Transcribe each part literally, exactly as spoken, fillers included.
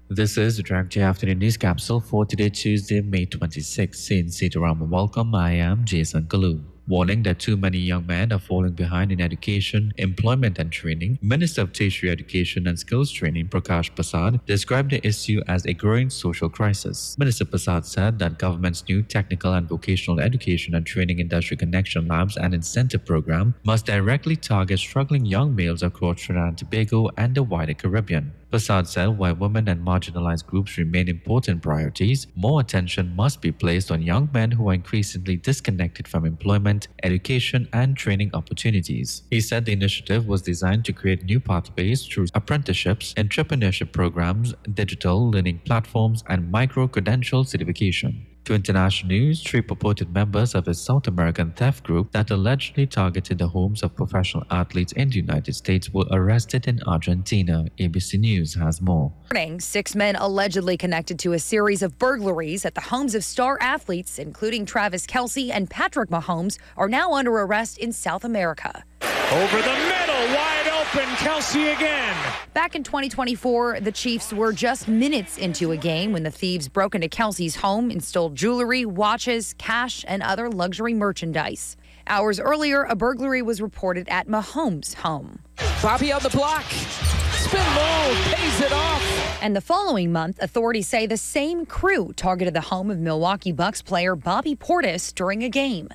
This is the Drag J Afternoon News Capsule for today, Tuesday, May twenty-sixth. In Sitaram and welcome, I am Jason Kalu. Warning that too many young men are falling behind in education, employment and training, Minister of Tertiary Education and Skills Training Prakash Prasad described the issue as a growing social crisis. Minister Prasad said that government's new technical and vocational education and training industry connection labs and incentive program must directly target struggling young males across Trinidad and Tobago and the wider Caribbean. Prasad said while women and marginalized groups remain important priorities, more attention must be placed on young men who are increasingly disconnected from employment, education, and training opportunities. He said the initiative was designed to create new pathways through apprenticeships, entrepreneurship programs, digital learning platforms, and micro-credential certification. To international news, three purported members of a South American theft group that allegedly targeted the homes of professional athletes in the United States were arrested in Argentina. A B C News has more. Morning, six men allegedly connected to a series of burglaries at the homes of star athletes, including Travis Kelce and Patrick Mahomes, are now under arrest in South America. Over the middle, wide open, Kelce again. Back in twenty twenty-four, the Chiefs were just minutes into a game when the thieves broke into Kelce's home and stole jewelry, watches, cash, and other luxury merchandise. Hours earlier, a burglary was reported at Mahomes' home. Bobby on the block. Spin low, pays it off. And the following month, authorities say the same crew targeted the home of Milwaukee Bucks player Bobby Portis during a game.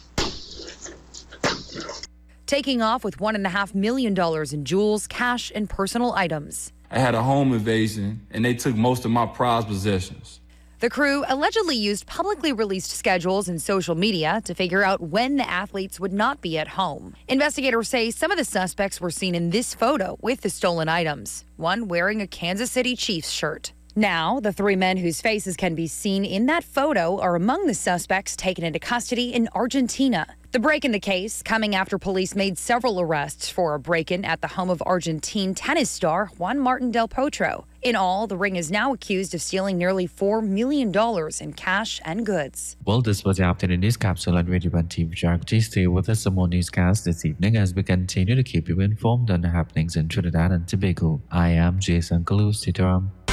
Taking off with one point five million dollars in jewels, cash, and personal items. I had a home invasion, and they took most of my prized possessions. The crew allegedly used publicly released schedules and social media to figure out when the athletes would not be at home. Investigators say some of the suspects were seen in this photo with the stolen items, one wearing a Kansas City Chiefs shirt. Now, the three men whose faces can be seen in that photo are among the suspects taken into custody in Argentina. The break in the case coming after police made several arrests for a break-in at the home of Argentine tennis star Juan Martín del Potro. In all, the ring is now accused of stealing nearly four million dollars in cash and goods. Well, this was the Afternoon News Capsule on Radio one T V Jakarta. Stay with us for more newscasts this evening as we continue to keep you informed on the happenings in Trinidad and Tobago. I am Jason Kalu. Sitaram.